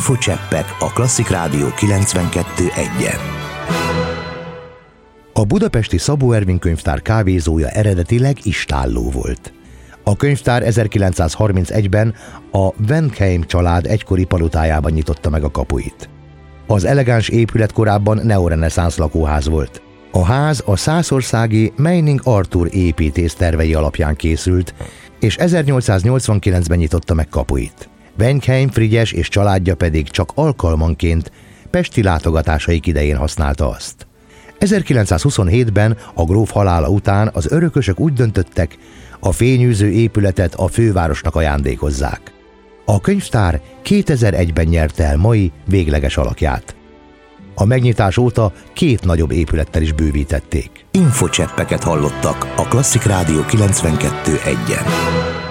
Infocseppek a Klasszik Rádió 92.1-en. A budapesti Szabó Ervin könyvtár kávézója eredetileg istálló volt. A könyvtár 1931-ben a Wenkheim család egykori palotájában nyitotta meg a kapuit. Az elegáns épület korábban neoreneszánsz lakóház volt. A ház a szászországi Meining Arthur építész tervei alapján készült, és 1889-ben nyitotta meg kapuit. Wenkheim Frigyes és családja pedig csak alkalmanként pesti látogatásaik idején használta azt. 1927-ben a gróf halála után az örökösök úgy döntöttek, a fényűző épületet a fővárosnak ajándékozzák. A könyvtár 2001-ben nyerte el mai végleges alakját. A megnyitás óta 2 nagyobb épülettel is bővítették. Infocseppeket hallottak a Klasszik Rádió 92.1-en.